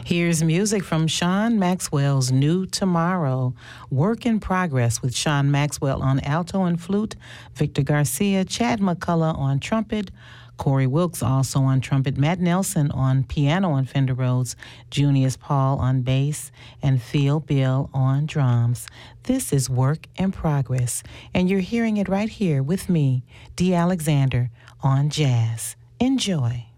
Here's music from Sean Maxwell's New Tomorrow, Work in Progress with Sean Maxwell on alto and flute, Victor Garcia, Chad McCullough on trumpet, Corey Wilkes also on trumpet, Matt Nelson on piano on Fender Rhodes, Junius Paul on bass, and Phil Bill on drums. This is Work in Progress, and you're hearing it right here with me, Dee Alexander, on jazz. Enjoy.